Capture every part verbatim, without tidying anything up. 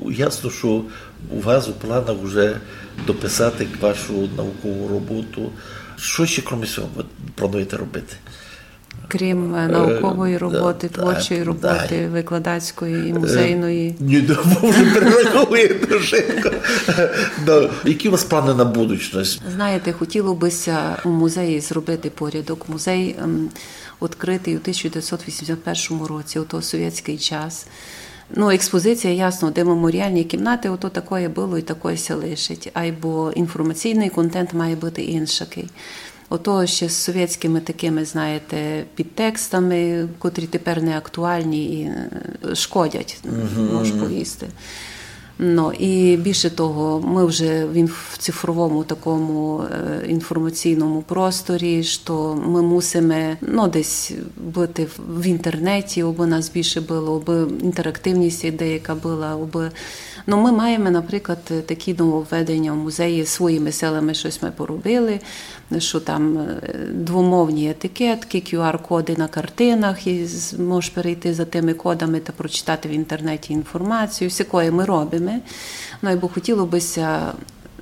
ясно, що у вас у планах вже дописати вашу наукову роботу. Що ще, крім цього, ви плануєте робити? Крім наукової роботи, да, творчої да, роботи, да. викладацької і музейної. Ні, да, вже перерахуєте швидко. Да. Які у вас плани на будучність? Знаєте, хотіло бися у музеї зробити порядок. Музей ем, відкритий у тисяча дев'ятсот вісімдесят першому році, у той совєтський час. Ну, експозиція, ясно, де меморіальні кімнати, ото такое було і такое ся лишить. Або інформаційний контент має бути інший. Ото ще з совєтськими такими, знаєте, підтекстами, котрі тепер не актуальні і шкодять, uh-huh. можеш повісти. Ну, і більше того, ми вже в цифровому такому інформаційному просторі, що ми мусимо ну, десь бути в інтернеті, аби нас більше було, аби інтерактивність деяка була, аби... Ну, ми маємо, наприклад, такі нововведення в музеї, своїми силами щось ми поробили, що там двомовні етикетки, кю ар-коди на картинах, і можеш перейти за тими кодами та прочитати в інтернеті інформацію, всякої ми робимо. Ну, бо хотіло бися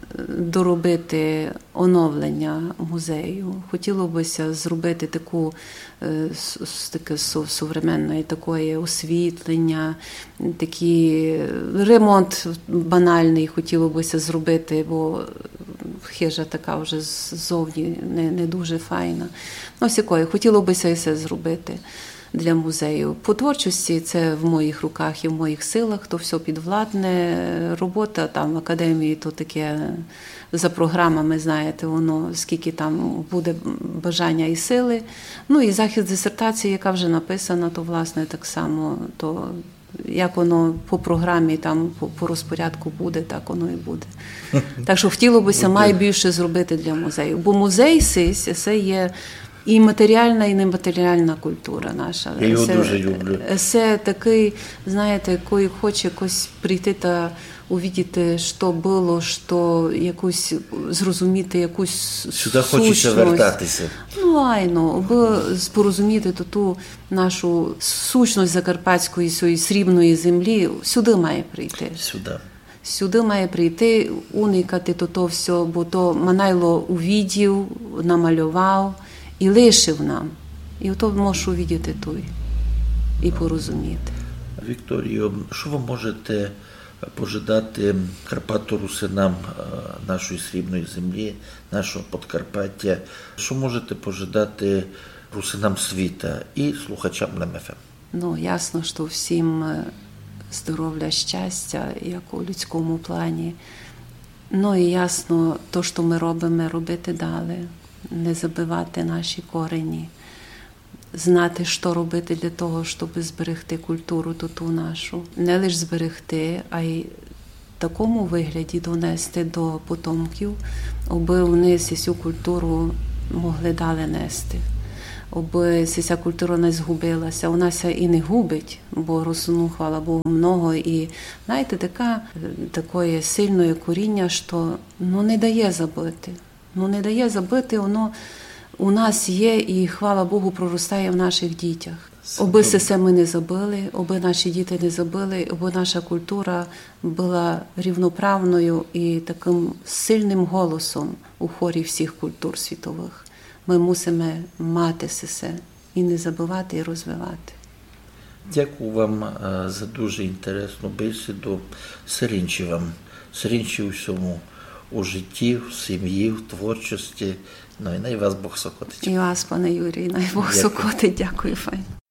доробити оновлення музею, хотіло бися зробити таку таке сучасне такої освітлення, такий ремонт банальний хотіло бися зробити, бо хижа така вже ззовні не, не дуже файна. Ну, всякої, хотіло бися і все зробити для музею. По творчості це в моїх руках і в моїх силах, то все підвладне. Робота там в академії, то таке за програмами, знаєте, воно скільки там буде бажання і сили. Ну і захист дисертації, яка вже написана, то власне так само, то як воно по програмі, там по, по розпорядку буде, так воно і буде. Так що хотіло бися має більше зробити для музею. Бо музей сись, це є і матеріальна, і нематеріальна культура наша. Я його дуже люблю. Це такий, знаєте, який хоче якось прийти та увидіти, що було, що якусь, зрозуміти якусь сюди сущність. Хочеться вертатися. Ну, айно, аби порозуміти ту нашу сущність закарпатської, своєї срібної землі, сюди має прийти. Сюди. Сюди має прийти, уникати то, то все, бо то Манайло увидів, намалював, і лишив нам. І ото можеш увидіти той і порозуміти. Вікторіо, що ви можете пожадати карпато-русинам нашої срібної землі, нашого Подкарпаття? Що можете пожадати русинам світа і слухачам Лем еф ем? Ну, ясно, що всім здоров'я, щастя, як у людському плані. Ну, і ясно, то, що ми робимо, робити далі. Не забивати наші корені, знати, що робити для того, щоб зберегти культуру ту нашу. Не лише зберегти, а й в такому вигляді донести до потомків, аби вони цю культуру могли далі нести. Аби ця культура не згубилася. Вона ся і не губить, бо росну, хвала Богу, много. І, знаєте, така, таке сильне коріння, що ну, не дає забити. Ну, не дає забити, воно у нас є і, хвала Богу, проростає в наших дітях. Оби все ми не забили, оби наші діти не забили, оби наша культура була рівноправною і таким сильним голосом у хорі всіх культур світових. Ми мусимо мати все і не забувати, і розвивати. Дякую вам за дуже інтересну бесіду. Сирінчі вам, сирінчі у всьому. У житті, в сім'ї, в творчості. Ну і най вас Бог сокотить. І вас, пане Юрій, най Бог сокотить. Дякую, файн.